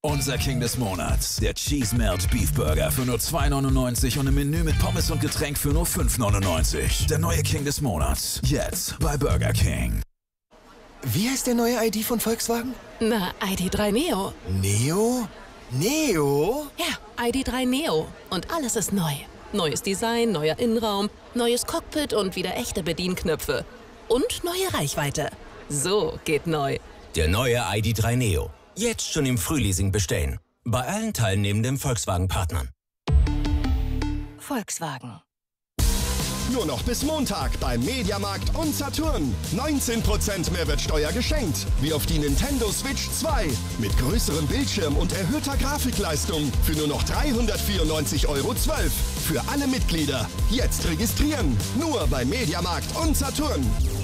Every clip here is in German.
Unser King des Monats, der Cheese Melt Beef Burger für nur 2,99 und im Menü mit Pommes und Getränk für nur 5,99. Der neue King des Monats, jetzt bei Burger King. Wie heißt der neue ID von Volkswagen? Na, ID.3 Neo. Neo? Neo? Ja, ID.3 Neo. Und alles ist neu. Neues Design, neuer Innenraum, neues Cockpit und wieder echte Bedienknöpfe. Und neue Reichweite. So geht neu. Der neue ID.3 Neo. Jetzt schon im Frühleasing bestellen. Bei allen teilnehmenden Volkswagen-Partnern. Volkswagen. Nur noch bis Montag beim Mediamarkt und Saturn. 19% Mehrwertsteuer geschenkt. Wie auf die Nintendo Switch 2. Mit größerem Bildschirm und erhöhter Grafikleistung. Für nur noch 394,12 € Für alle Mitglieder. Jetzt registrieren. Nur beim Mediamarkt und Saturn.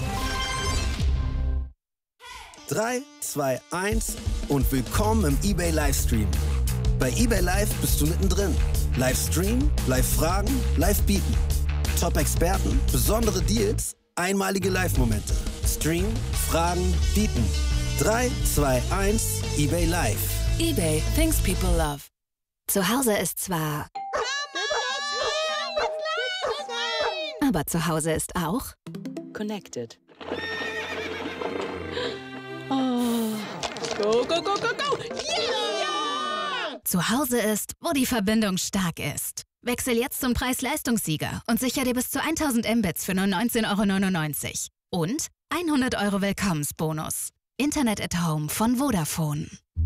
3, 2, 1 und willkommen im eBay Livestream. Bei eBay Live bist du mittendrin. Livestream, Live-Fragen, Live-Bieten. Top-Experten, besondere Deals, einmalige Live-Momente. Stream, Fragen, Bieten. 3, 2, 1, eBay Live. eBay, things people love. Zu Hause ist zwar... Aber zu Hause ist auch... Connected. Oh. Go, go, go, go, go! Yeah! Zu Hause ist, wo die Verbindung stark ist. Wechsel jetzt zum Preis-Leistungssieger und sicher dir bis zu 1000 Mbits für nur 19,99 € und 100 € Willkommensbonus. Internet at Home von Vodafone.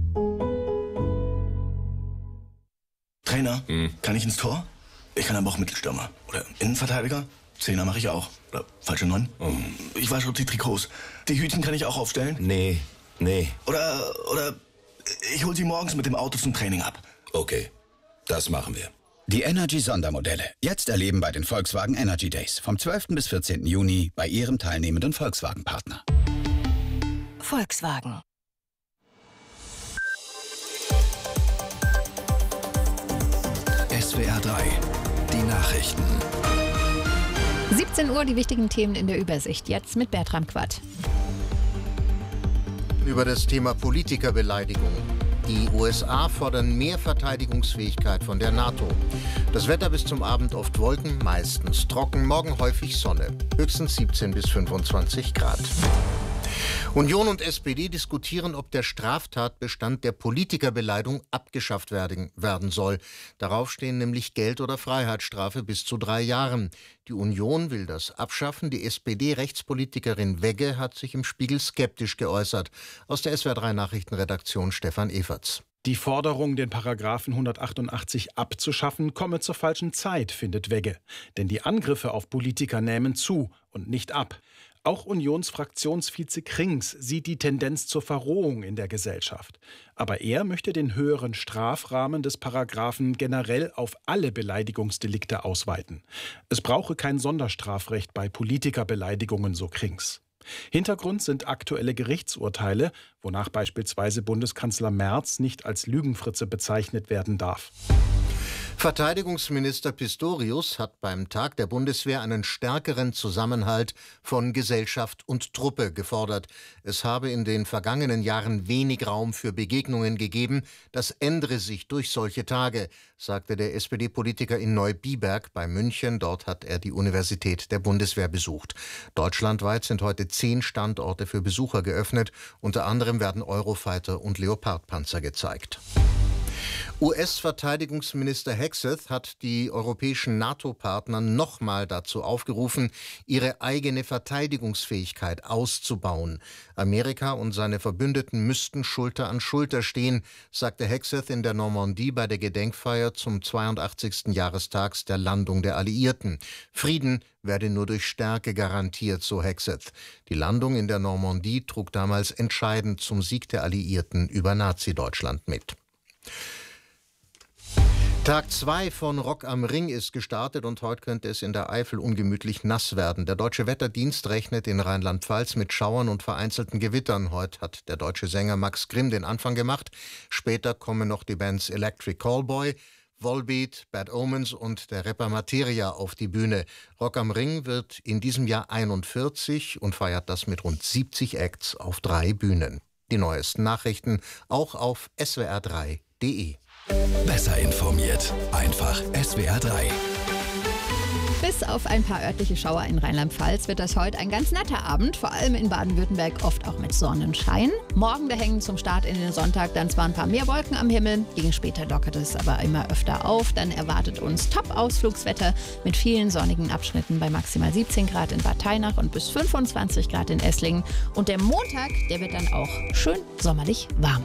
Trainer, kann ich ins Tor? Ich kann aber auch Mittelstürmer. Oder Innenverteidiger? Zehner mache ich auch. Oder falsche 9? Ich wasche die Trikots. Die Hütchen kann ich auch aufstellen? Nee. Oder ich hol sie morgens mit dem Auto zum Training ab. Okay, das machen wir. Die Energy-Sondermodelle. Jetzt erleben bei den Volkswagen Energy Days. Vom 12. bis 14. Juni bei Ihrem teilnehmenden Volkswagen-Partner. Volkswagen. SWR 3, die Nachrichten. 17 Uhr, die wichtigen Themen in der Übersicht. Jetzt mit Bertram Quatt. Über das Thema Politikerbeleidigung. Die USA fordern mehr Verteidigungsfähigkeit von der NATO. Das Wetter bis zum Abend oft Wolken, meistens trocken, morgen häufig Sonne. Höchstens 17 bis 25 Grad. Union und SPD diskutieren, ob der Straftatbestand der Politikerbeleidigung abgeschafft werden soll. Darauf stehen nämlich Geld- oder Freiheitsstrafe bis zu 3 Jahren. Die Union will das abschaffen. Die SPD-Rechtspolitikerin Wegge hat sich im Spiegel skeptisch geäußert. Aus der SWR3 Nachrichtenredaktion Stefan Everts. Die Forderung, den Paragraphen 188 abzuschaffen, komme zur falschen Zeit, findet Wegge. Denn die Angriffe auf Politiker nehmen zu und nicht ab. Auch Unionsfraktionsvize Krings sieht die Tendenz zur Verrohung in der Gesellschaft. Aber er möchte den höheren Strafrahmen des Paragraphen generell auf alle Beleidigungsdelikte ausweiten. Es brauche kein Sonderstrafrecht bei Politikerbeleidigungen, so Krings. Hintergrund sind aktuelle Gerichtsurteile, wonach beispielsweise Bundeskanzler Merz nicht als Lügenfritze bezeichnet werden darf. Verteidigungsminister Pistorius hat beim Tag der Bundeswehr einen stärkeren Zusammenhalt von Gesellschaft und Truppe gefordert. Es habe in den vergangenen Jahren wenig Raum für Begegnungen gegeben. Das ändere sich durch solche Tage, sagte der SPD-Politiker in Neubiberg bei München. Dort hat er die Universität der Bundeswehr besucht. Deutschlandweit sind heute 10 Standorte für Besucher geöffnet. Unter anderem werden Eurofighter und Leopardpanzer gezeigt. US-Verteidigungsminister Hegseth hat die europäischen NATO-Partner nochmal dazu aufgerufen, ihre eigene Verteidigungsfähigkeit auszubauen. Amerika und seine Verbündeten müssten Schulter an Schulter stehen, sagte Hegseth in der Normandie bei der Gedenkfeier zum 82. Jahrestag der Landung der Alliierten. Frieden werde nur durch Stärke garantiert, so Hegseth. Die Landung in der Normandie trug damals entscheidend zum Sieg der Alliierten über Nazi-Deutschland mit. Tag 2 von Rock am Ring ist gestartet und heute könnte es in der Eifel ungemütlich nass werden. Der Deutsche Wetterdienst rechnet in Rheinland-Pfalz mit Schauern und vereinzelten Gewittern. Heute hat der deutsche Sänger Max Grimm den Anfang gemacht. Später kommen noch die Bands Electric Callboy, Volbeat, Bad Omens und der Rapper Materia auf die Bühne. Rock am Ring wird in diesem Jahr 41 und feiert das mit rund 70 Acts auf 3 Bühnen. Die neuesten Nachrichten auch auf swr3.de. swr3.de. Besser informiert. Einfach SWR 3. Bis auf ein paar örtliche Schauer in Rheinland-Pfalz wird das heute ein ganz netter Abend, vor allem in Baden-Württemberg oft auch mit Sonnenschein. Morgen, da hängen zum Start in den Sonntag dann zwar ein paar mehr Wolken am Himmel, gegen später lockert es aber immer öfter auf. Dann erwartet uns Top-Ausflugswetter mit vielen sonnigen Abschnitten bei maximal 17 Grad in Bad Tainach und bis 25 Grad in Esslingen. Und der Montag, der wird dann auch schön sommerlich warm.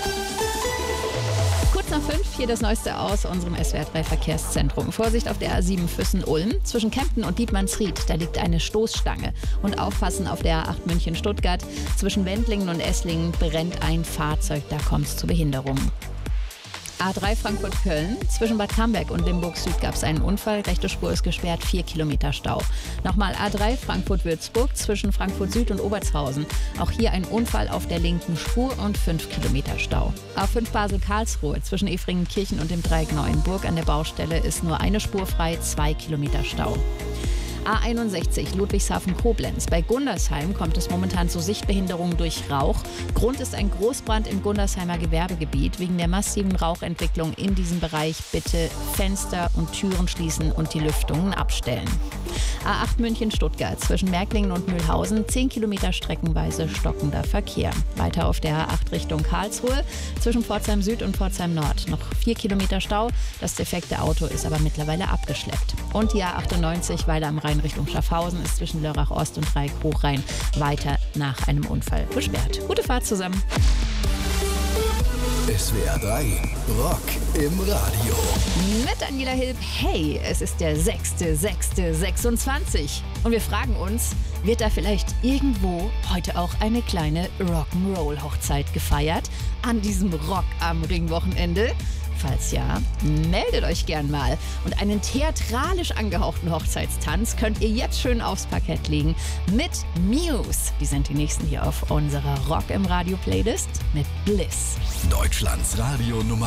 Kurz nach 5, hier das Neueste aus unserem SWR3-Verkehrszentrum. Vorsicht auf der A7 Füssen-Ulm. Zwischen Kempten und Dietmannsried, da liegt eine Stoßstange. Und aufpassen auf der A8 München-Stuttgart. Zwischen Wendlingen und Esslingen brennt ein Fahrzeug, da kommt es zu Behinderungen. A3 Frankfurt-Köln. Zwischen Bad Camberg und Limburg Süd gab es einen Unfall. Rechte Spur ist gesperrt, 4 Kilometer Stau. Nochmal A3 Frankfurt-Würzburg zwischen Frankfurt Süd und Obertshausen. Auch hier ein Unfall auf der linken Spur und 5 Kilometer Stau. A5 Basel-Karlsruhe zwischen Efringenkirchen und dem Dreieck Neuenburg. An der Baustelle ist nur eine Spur frei, 2 Kilometer Stau. A61 Ludwigshafen-Koblenz. Bei Gundersheim kommt es momentan zu Sichtbehinderungen durch Rauch. Grund ist ein Großbrand im Gundersheimer Gewerbegebiet. Wegen der massiven Rauchentwicklung in diesem Bereich bitte Fenster und Türen schließen und die Lüftungen abstellen. A8 München-Stuttgart zwischen Märklingen und Mühlhausen 10 Kilometer streckenweise stockender Verkehr. Weiter auf der A8 Richtung Karlsruhe zwischen Pforzheim Süd und Pforzheim Nord noch 4 Kilometer Stau. Das defekte Auto ist aber mittlerweile abgeschleppt. Und die A98 Weiler am Rhein Richtung Schaffhausen ist zwischen Lörrach Ost und Dreieck Hochrhein weiter nach einem Unfall gesperrt. Gute Fahrt zusammen. SWR 3 Rock im Radio. Mit Daniela Hilb. Hey, es ist der 6.6.26. Und wir fragen uns, wird da vielleicht irgendwo heute auch eine kleine Rock'n'Roll-Hochzeit gefeiert? An diesem Rock am Ring-Wochenende? Falls ja, meldet euch gern mal. Und einen theatralisch angehauchten Hochzeitstanz könnt ihr jetzt schön aufs Parkett legen mit Muse. Die sind die nächsten hier auf unserer Rock im Radio Playlist mit Bliss. Deutschlands Radio Nummer